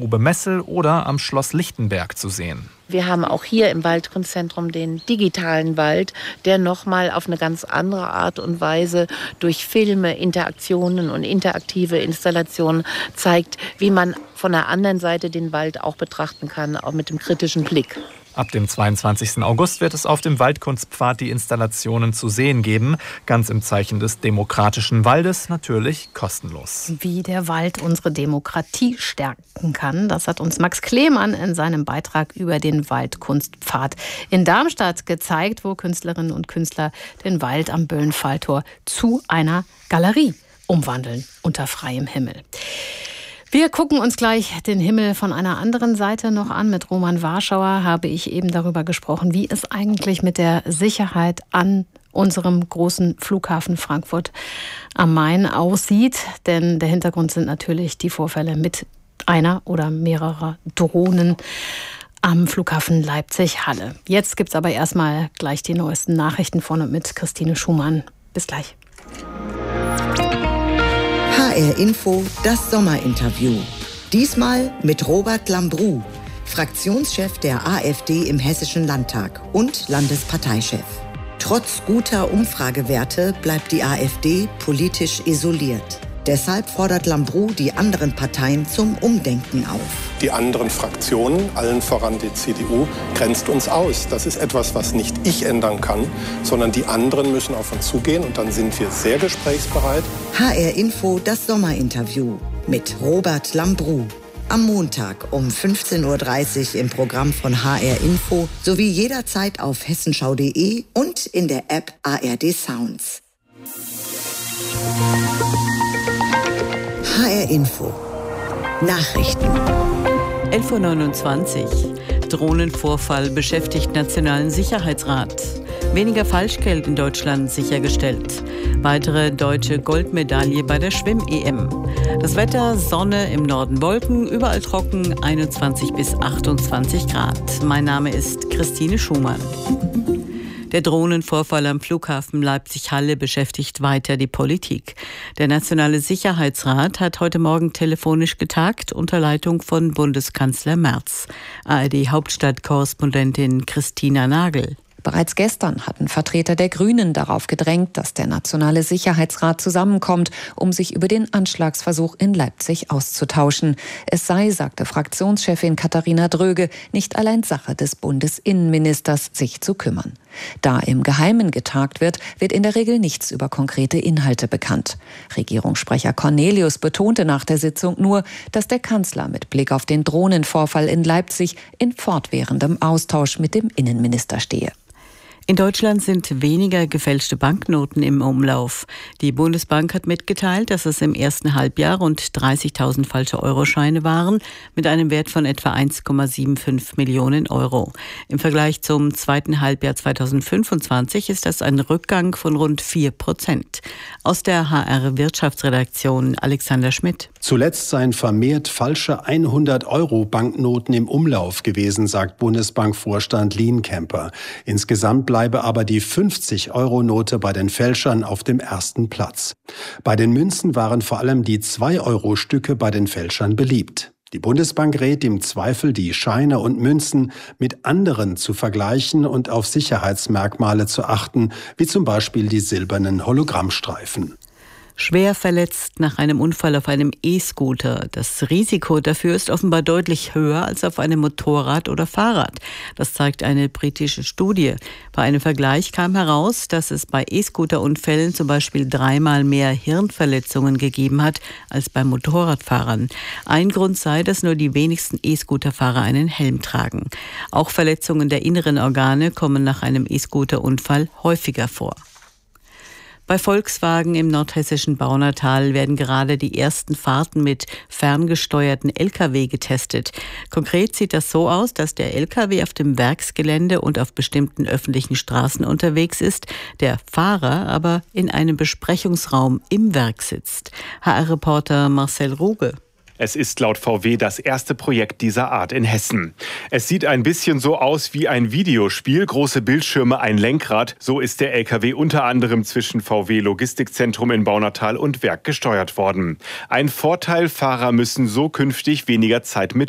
Waldgrube Messel oder am Schloss Lichtenberg zu sehen. Wir haben auch hier im Waldkunstzentrum den digitalen Wald, der nochmal auf eine ganz andere Art und Weise durch Filme, Interaktionen und interaktive Installationen zeigt, wie man von der anderen Seite den Wald auch betrachten kann, auch mit dem kritischen Blick. Ab dem 22. August wird es auf dem Waldkunstpfad die Installationen zu sehen geben. Ganz im Zeichen des demokratischen Waldes, natürlich kostenlos. Wie der Wald unsere Demokratie stärken kann, das hat uns Max Klemann in seinem Beitrag über den Waldkunstpfad in Darmstadt gezeigt, wo Künstlerinnen und Künstler den Wald am Böllenfalltor zu einer Galerie umwandeln unter freiem Himmel. Wir gucken uns gleich den Himmel von einer anderen Seite noch an. Mit Roman Warschauer habe ich eben darüber gesprochen, wie es eigentlich mit der Sicherheit an unserem großen Flughafen Frankfurt am Main aussieht. Denn der Hintergrund sind natürlich die Vorfälle mit einer oder mehrerer Drohnen am Flughafen Leipzig-Halle. Jetzt gibt es aber erstmal gleich die neuesten Nachrichten von und mit Christine Schumann. Bis gleich. HR Info, das Sommerinterview. Diesmal mit Robert Lambrou, Fraktionschef der AfD im Hessischen Landtag und Landesparteichef. Trotz guter Umfragewerte bleibt die AfD politisch isoliert. Deshalb fordert Lambrou die anderen Parteien zum Umdenken auf. Die anderen Fraktionen, allen voran die CDU, grenzt uns aus. Das ist etwas, was nicht ich ändern kann, sondern die anderen müssen auf uns zugehen und dann sind wir sehr gesprächsbereit. HR Info, das Sommerinterview mit Robert Lambrou. Am Montag um 15.30 Uhr im Programm von HR Info sowie jederzeit auf hessenschau.de und in der App ARD Sounds. HR Info. Nachrichten. 11.29 Uhr. Drohnenvorfall beschäftigt Nationalen Sicherheitsrat. Weniger Falschgeld in Deutschland sichergestellt. Weitere deutsche Goldmedaille bei der Schwimm-EM. Das Wetter, Sonne, im Norden Wolken, überall trocken, 21 bis 28 Grad. Mein Name ist Christine Schumann. Der Drohnenvorfall am Flughafen Leipzig-Halle beschäftigt weiter die Politik. Der Nationale Sicherheitsrat hat heute Morgen telefonisch getagt unter Leitung von Bundeskanzler Merz. ARD-Hauptstadtkorrespondentin Christina Nagel. Bereits gestern hatten Vertreter der Grünen darauf gedrängt, dass der Nationale Sicherheitsrat zusammenkommt, um sich über den Anschlagsversuch in Leipzig auszutauschen. Es sei, sagte Fraktionschefin Katharina Dröge, nicht allein Sache des Bundesinnenministers, sich zu kümmern. Da im Geheimen getagt wird, wird in der Regel nichts über konkrete Inhalte bekannt. Regierungssprecher Cornelius betonte nach der Sitzung nur, dass der Kanzler mit Blick auf den Drohnenvorfall in Leipzig in fortwährendem Austausch mit dem Innenminister stehe. In Deutschland sind weniger gefälschte Banknoten im Umlauf. Die Bundesbank hat mitgeteilt, dass es im ersten Halbjahr rund 30.000 falsche Euroscheine waren, mit einem Wert von etwa 1,75 Millionen Euro. Im Vergleich zum zweiten Halbjahr 2025 ist das ein Rückgang von rund 4%. Aus der HR-Wirtschaftsredaktion Alexander Schmidt. Zuletzt seien vermehrt falsche 100-Euro-Banknoten im Umlauf gewesen, sagt Bundesbankvorstand Lienkemper. Insgesamt bleibe aber die 50-Euro-Note bei den Fälschern auf dem ersten Platz. Bei den Münzen waren vor allem die 2-Euro-Stücke bei den Fälschern beliebt. Die Bundesbank rät im Zweifel, die Scheine und Münzen mit anderen zu vergleichen und auf Sicherheitsmerkmale zu achten, wie zum Beispiel die silbernen Hologrammstreifen. Schwer verletzt nach einem Unfall auf einem E-Scooter. Das Risiko dafür ist offenbar deutlich höher als auf einem Motorrad oder Fahrrad. Das zeigt eine britische Studie. Bei einem Vergleich kam heraus, dass es bei E-Scooter-Unfällen zum Beispiel 3-mal mehr Hirnverletzungen gegeben hat als bei Motorradfahrern. Ein Grund sei, dass nur die wenigsten E-Scooter-Fahrer einen Helm tragen. Auch Verletzungen der inneren Organe kommen nach einem E-Scooter-Unfall häufiger vor. Bei Volkswagen im nordhessischen Baunatal werden gerade die ersten Fahrten mit ferngesteuerten Lkw getestet. Konkret sieht das so aus, dass der Lkw auf dem Werksgelände und auf bestimmten öffentlichen Straßen unterwegs ist, der Fahrer aber in einem Besprechungsraum im Werk sitzt. HR-Reporter Marcel Ruge. Es ist laut VW das erste Projekt dieser Art in Hessen. Es sieht ein bisschen so aus wie ein Videospiel, große Bildschirme, ein Lenkrad. So ist der LKW unter anderem zwischen VW Logistikzentrum in Baunatal und Werk gesteuert worden. Ein Vorteil, Fahrer müssen so künftig weniger Zeit mit